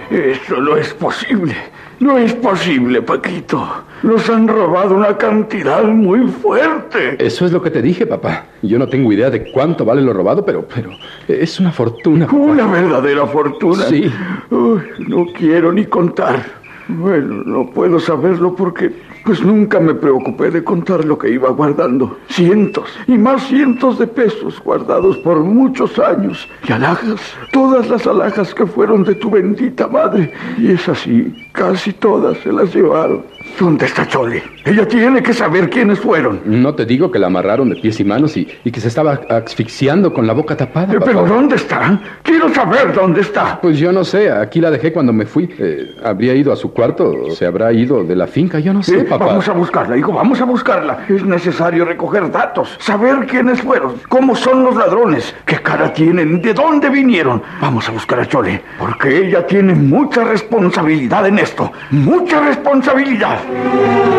Eso no es posible. No es posible, Paquito. Nos han robado una cantidad muy fuerte. Eso es lo que te dije, papá. Yo no tengo idea de cuánto vale lo robado, pero es una fortuna, papá. Una verdadera fortuna. Sí. Uy, no quiero ni contar. Bueno, no puedo saberlo porque pues nunca me preocupé de contar lo que iba guardando. Cientos y más cientos de pesos guardados por muchos años. Y alhajas, todas las alhajas que fueron de tu bendita madre. Y es así, casi todas se las llevaron. ¿Dónde está Chole? Ella tiene que saber quiénes fueron. No te digo que la amarraron de pies y manos y que se estaba asfixiando con la boca tapada, papá. ¿Pero dónde está? Quiero saber dónde está. Pues yo no sé, aquí la dejé cuando me fui. ¿Habría ido a su cuarto o se habrá ido de la finca? Yo no sé, papá. Vamos a buscarla, hijo, vamos a buscarla. Es necesario recoger datos, saber quiénes fueron, cómo son los ladrones, qué cara tienen, de dónde vinieron. Vamos a buscar a Chole, porque ella tiene mucha responsabilidad en esto. ¡Mucha responsabilidad!